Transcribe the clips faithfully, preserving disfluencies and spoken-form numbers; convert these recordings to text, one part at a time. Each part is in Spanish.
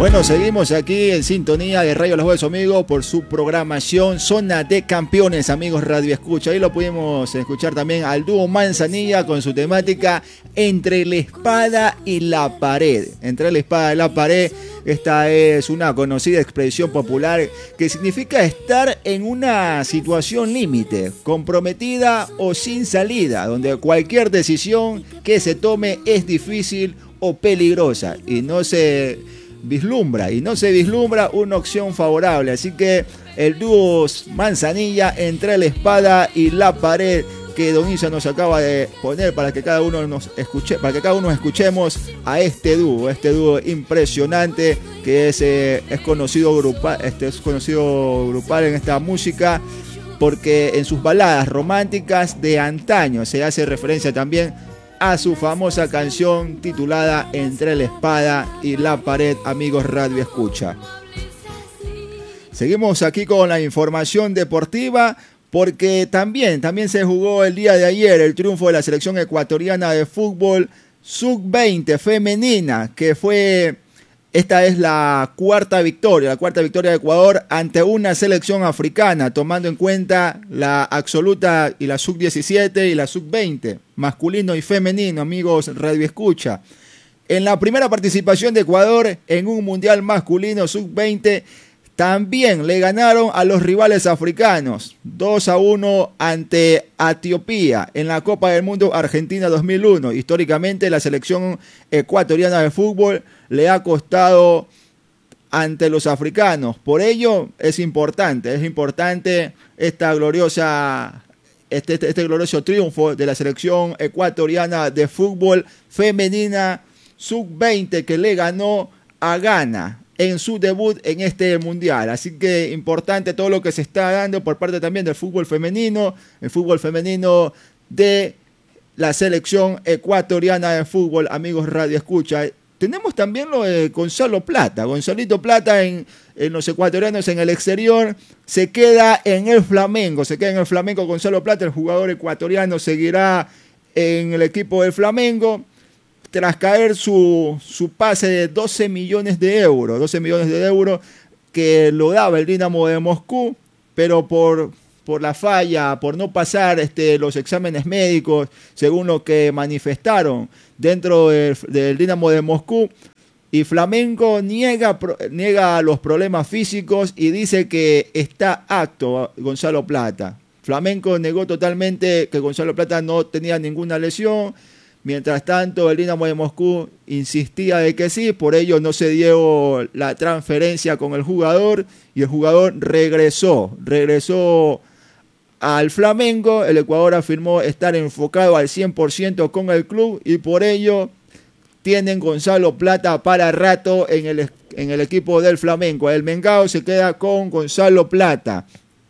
Bueno, seguimos aquí en sintonía de Radio Las Voces, amigos, por su programación Zona de Campeones, amigos Radio Escucha. Ahí lo pudimos escuchar también al dúo Manzanilla con su temática Entre la Espada y la Pared. Entre la Espada y la Pared, esta es una conocida expresión popular que significa estar en una situación límite, comprometida o sin salida, donde cualquier decisión que se tome es difícil o peligrosa y no se vislumbra y no se vislumbra una opción favorable. Así que el dúo Manzanilla, Entre la Espada y la Pared, que Don Isa nos acaba de poner para que cada uno nos escuche, para que cada uno escuchemos a este dúo, este dúo impresionante que es, eh, es conocido grupal, este es conocido grupal en esta música, porque en sus baladas románticas de antaño se hace referencia también a su famosa canción titulada Entre la Espada y la Pared, amigos Radio Escucha. Seguimos aquí con la información deportiva, porque también, también se jugó el día de ayer el triunfo de la selección ecuatoriana de fútbol sub veinte femenina, que fue, esta es la cuarta victoria, la cuarta victoria de Ecuador ante una selección africana, tomando en cuenta la absoluta y la sub diecisiete y la sub veinte, masculino y femenino, amigos Radio Escucha. En la primera participación de Ecuador en un mundial masculino sub veinte, también le ganaron a los rivales africanos, dos a uno ante Etiopía en la Copa del Mundo Argentina dos mil uno. Históricamente la selección ecuatoriana de fútbol le ha costado ante los africanos. Por ello es importante, es importante esta gloriosa, este, este, este glorioso triunfo de la selección ecuatoriana de fútbol femenina sub veinte, que le ganó a Ghana en su debut en este mundial. Así que importante todo lo que se está dando por parte también del fútbol femenino, el fútbol femenino de la selección ecuatoriana de fútbol, amigos Radio Escucha. Tenemos también lo de Gonzalo Plata. Gonzalito Plata en, en los ecuatorianos en el exterior se queda en el Flamengo, se queda en el Flamengo. Gonzalo Plata, el jugador ecuatoriano, seguirá en el equipo del Flamengo tras caer su, su pase de doce millones de euros, doce millones de euros que lo daba el Dinamo de Moscú, pero por, por la falla, por no pasar este, los exámenes médicos, según lo que manifestaron dentro del, del Dinamo de Moscú, y Flamengo niega, niega los problemas físicos y dice que está apto Gonzalo Plata. Flamengo negó totalmente que Gonzalo Plata no tenía ninguna lesión. Mientras tanto, el Dinamo de Moscú insistía de que sí, por ello no se dio la transferencia con el jugador y el jugador regresó, regresó al Flamengo. El Ecuador afirmó estar enfocado al cien por ciento con el club y por ello tienen Gonzalo Plata para rato en el, en el equipo del Flamengo. El Mengao se queda con Gonzalo Plata.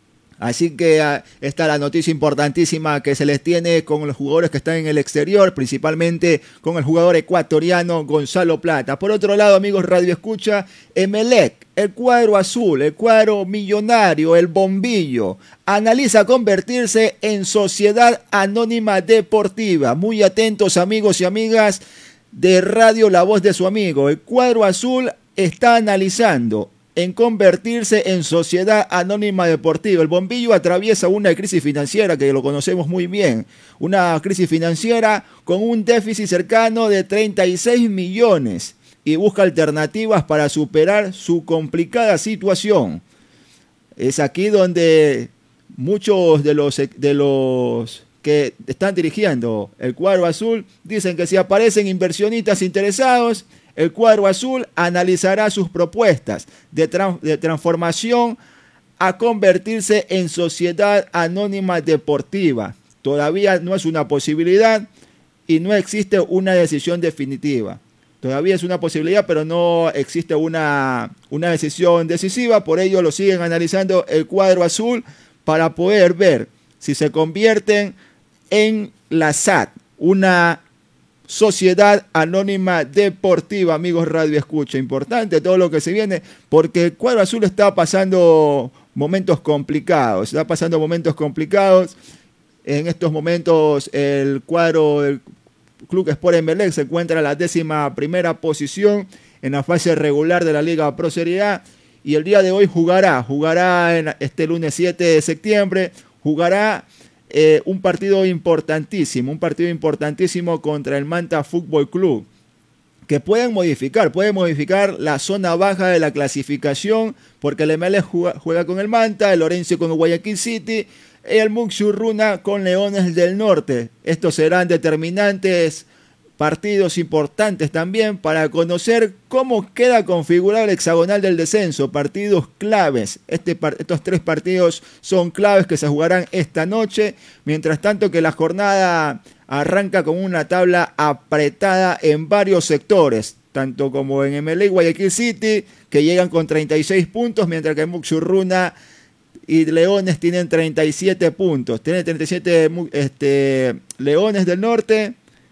Así que uh, está la noticia importantísima que se les tiene con los jugadores que están en el exterior, principalmente con el jugador ecuatoriano Gonzalo Plata. Por otro lado, amigos Radio Escucha, Emelec, el cuadro azul, el cuadro millonario, el bombillo, analiza convertirse en sociedad anónima deportiva. Muy atentos, amigos y amigas de Radio La Voz de su amigo. El cuadro azul está analizando en convertirse en sociedad anónima deportiva. El bombillo atraviesa una crisis financiera que lo conocemos muy bien, una crisis financiera con un déficit cercano de treinta y seis millones y busca alternativas para superar su complicada situación. Es aquí donde muchos de los, de los que están dirigiendo el cuadro azul dicen que si aparecen inversionistas interesados, el cuadro azul analizará sus propuestas de, tra- de transformación a convertirse en sociedad anónima deportiva. Todavía no es una posibilidad y no existe una decisión definitiva. Todavía es una posibilidad, pero no existe una, una decisión decisiva. Por ello lo siguen analizando el cuadro azul para poder ver si se convierten en la S A D, una Sociedad Anónima Deportiva, amigos Radio Escucha. Importante todo lo que se viene, porque el cuadro azul está pasando momentos complicados, está pasando momentos complicados. En estos momentos el cuadro Club Sport Emelec se encuentra en la décima primera posición en la fase regular de la Liga Pro Serie A. Y el día de hoy jugará, jugará en este lunes siete de septiembre, jugará eh, un partido importantísimo, un partido importantísimo contra el Manta Fútbol Club, que pueden modificar, pueden modificar la zona baja de la clasificación, porque el Emelec juega, juega con el Manta, el Orense con el Guayaquil City, y el Muxurruna con Leones del Norte. Estos serán determinantes partidos importantes también para conocer cómo queda configurado el hexagonal del descenso, partidos claves. Este, estos tres partidos son claves que se jugarán esta noche, mientras tanto que la jornada arranca con una tabla apretada en varios sectores, tanto como en Emelec y Guayaquil City, que llegan con treinta y seis puntos, mientras que Muxurruna y Leones tienen treinta y siete puntos. Tienen treinta y siete este, Leones del Norte,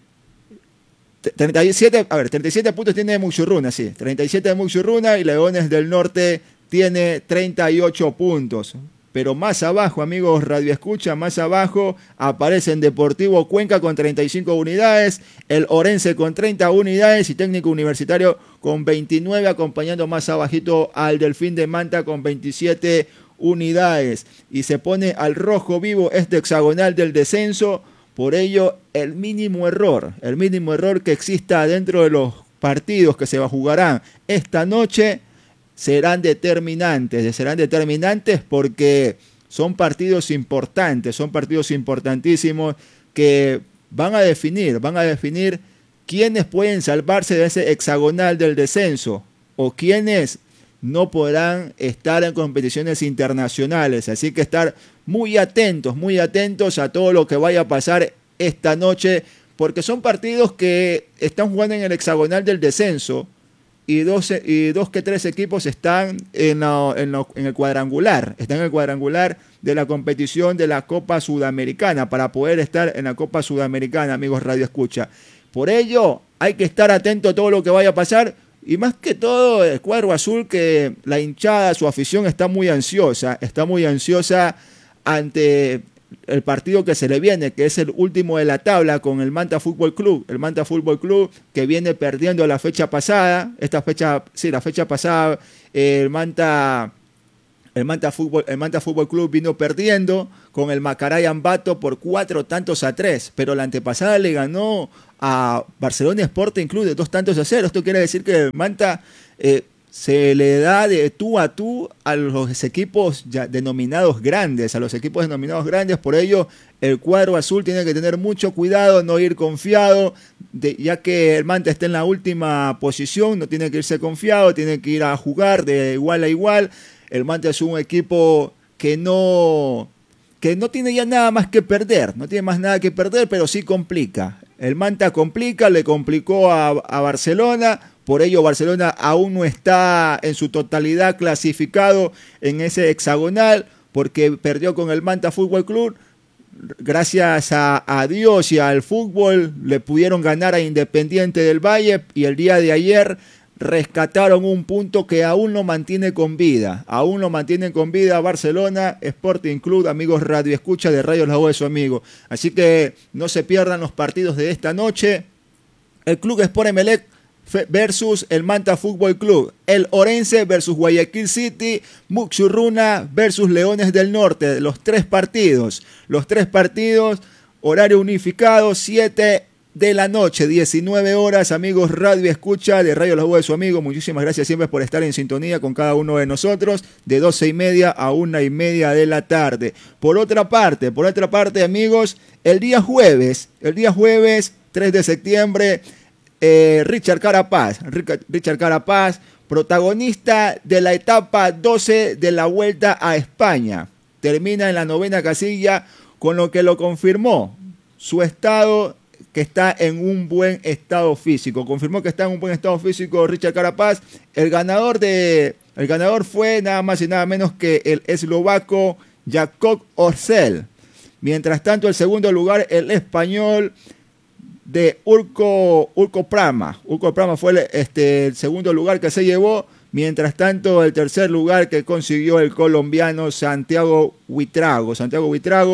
treinta y siete, a ver, treinta y siete puntos tiene Muxurruna, sí, treinta y siete de Muxurruna, y Leones del Norte tiene treinta y ocho puntos. Pero más abajo, amigos Radio Escucha, más abajo aparecen Deportivo Cuenca con treinta y cinco unidades, el Orense con treinta unidades y Técnico Universitario con veintinueve, acompañando más abajito al Delfín de Manta con veintisiete unidades. Y se pone al rojo vivo este hexagonal del descenso. Por ello, el mínimo error, el mínimo error que exista dentro de los partidos que se jugarán esta noche serán determinantes, serán determinantes porque son partidos importantes, son partidos importantísimos que van a definir, van a definir quiénes pueden salvarse de ese hexagonal del descenso o quiénes no podrán estar en competiciones internacionales. Así que estar muy atentos, muy atentos a todo lo que vaya a pasar esta noche, porque son partidos que están jugando en el hexagonal del descenso y dos, y dos que tres equipos están en, la, en, la, en el cuadrangular, están en el cuadrangular de la competición de la Copa Sudamericana para poder estar en la Copa Sudamericana, amigos Radio Escucha. Por ello, hay que estar atento a todo lo que vaya a pasar. Y más que todo, el cuadro azul, que la hinchada, su afición está muy ansiosa, está muy ansiosa ante el partido que se le viene, que es el último de la tabla con el Manta Fútbol Club. El Manta Fútbol Club que viene perdiendo la fecha pasada, esta fecha, sí, la fecha pasada, el Manta, el Manta Fútbol, el Manta Fútbol Club vino perdiendo con el Macará Ambato por cuatro tantos a tres, pero la antepasada le ganó a Barcelona Sporting Club de dos tantos a cero. Esto quiere decir que el Manta eh, se le da de tú a tú a los equipos ya denominados grandes, a los equipos denominados grandes. Por ello, el cuadro azul tiene que tener mucho cuidado, no ir confiado, de, ya que el Manta está en la última posición, no tiene que irse confiado, tiene que ir a jugar de igual a igual. El Manta es un equipo que no, que no tiene ya nada más que perder, no tiene más nada que perder, pero sí complica. El Manta complica, le complicó a, a Barcelona, por ello Barcelona aún no está en su totalidad clasificado en ese hexagonal, porque perdió con el Manta Fútbol Club. Gracias a, a Dios y al fútbol le pudieron ganar a Independiente del Valle, y el día de ayer rescataron un punto que aún lo mantiene con vida, aún lo mantienen con vida Barcelona Sporting Club, amigos Radio Escucha de Radio La Voz de su amigo. Así que no se pierdan los partidos de esta noche. El Club Sport Emelec versus el Manta Fútbol Club, el Orense versus Guayaquil City, Muxurruna versus Leones del Norte. Los tres partidos, los tres partidos, horario unificado, siete de la noche, diecinueve horas, amigos Radio Escucha de Radio La Voz de su amigo. Muchísimas gracias siempre por estar en sintonía con cada uno de nosotros, de doce y media a una y media de la tarde. Por otra parte, por otra parte, amigos, el día jueves, el día jueves tres de septiembre, eh, Richard Carapaz, Richard Carapaz, protagonista de la etapa doce de la Vuelta a España, termina en la novena casilla, con lo que lo confirmó su estado, que está en un buen estado físico. Confirmó que está en un buen estado físico Richard Carapaz. El ganador, de, el ganador fue nada más y nada menos que el eslovaco Jakob Orsel. Mientras tanto, el segundo lugar, el español de Urco, Urco Prama. Urco Prama fue el, este, el segundo lugar que se llevó. Mientras tanto, el tercer lugar que consiguió el colombiano Santiago Buitrago. Santiago Buitrago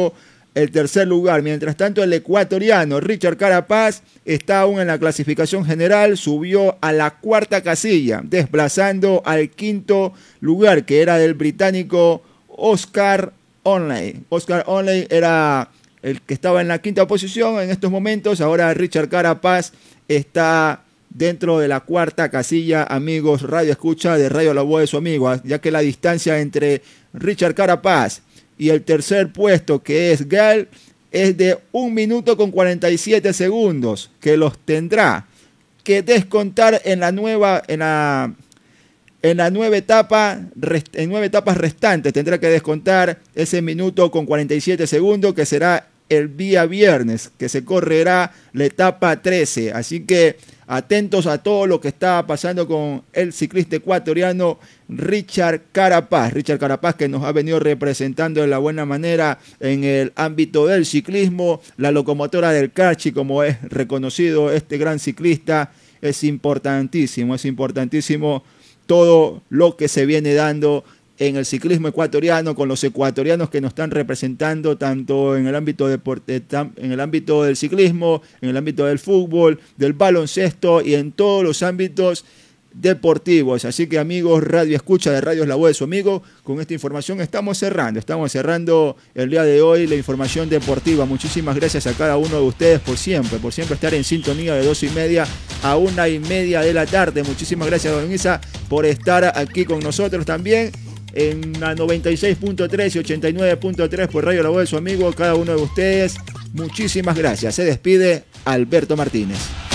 el tercer lugar. Mientras tanto, el ecuatoriano Richard Carapaz está aún en la clasificación general, subió a la cuarta casilla, desplazando al quinto lugar, que era del británico Oscar Onley. Oscar Onley era el que estaba en la quinta posición en estos momentos. Ahora Richard Carapaz está dentro de la cuarta casilla, amigos Radio Escucha de Radio La Voz de su amigo, ya que la distancia entre Richard Carapaz y el tercer puesto, que es Gal, es de un minuto con cuarenta y siete segundos, que los tendrá que descontar en la nueva, en la, en la nueva etapa, en nueve etapas restantes, tendrá que descontar ese minuto con cuarenta y siete segundos, que será el día viernes, que se correrá la etapa trece. Así que atentos a todo lo que está pasando con el ciclista ecuatoriano Richard Carapaz. Richard Carapaz, que nos ha venido representando de la buena manera en el ámbito del ciclismo, la locomotora del Carchi, como es reconocido este gran ciclista. Es importantísimo, es importantísimo todo lo que se viene dando en el ciclismo ecuatoriano, con los ecuatorianos que nos están representando tanto en el ámbito deporte, en el ámbito del ciclismo, en el ámbito del fútbol, del baloncesto y en todos los ámbitos deportivos. Así que, amigos Radio Escucha de Radio La Voz de su amigo, con esta información estamos cerrando, estamos cerrando el día de hoy la información deportiva. Muchísimas gracias a cada uno de ustedes por siempre, por siempre estar en sintonía de dos y media a una y media de la tarde. Muchísimas gracias, don Isa, por estar aquí con nosotros también en la noventa y seis punto tres y ochenta y nueve punto tres por Radio La Voz de su amigo. Cada uno de ustedes, muchísimas gracias. Se despide Alberto Martínez.